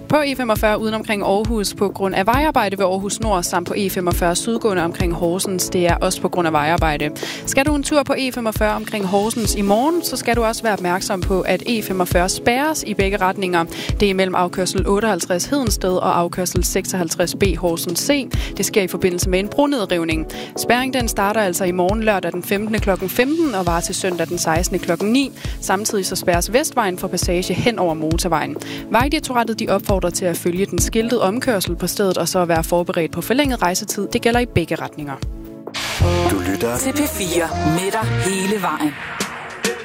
På E45 uden omkring Aarhus på grund af vejarbejde ved Aarhus Nord, samt på E45 sydgående omkring Horsens. Det er også på grund af vejarbejde. Skal du en tur på E45 omkring Horsens i morgen, så skal du også være opmærksom på, at E45 spærres i begge retninger. Det er mellem afkørsel 58 Hedensted og afkørsel 56B Horsens C. Det sker i forbindelse med en bronedrivning. Spærring den starter altså i morgen lørdag den 15. kl. 15 og varer til søndag den 16. kl. 9. Samtidig så spærres Vestvejen for passage hen over motorvejen. Vejdirektoratet de opfordrer til at følge den skiltede omkørsel på stedet og så være forberedt på forlænget rejsetid. Det gælder i begge retninger. Du lytter til P4 med dig hele vejen.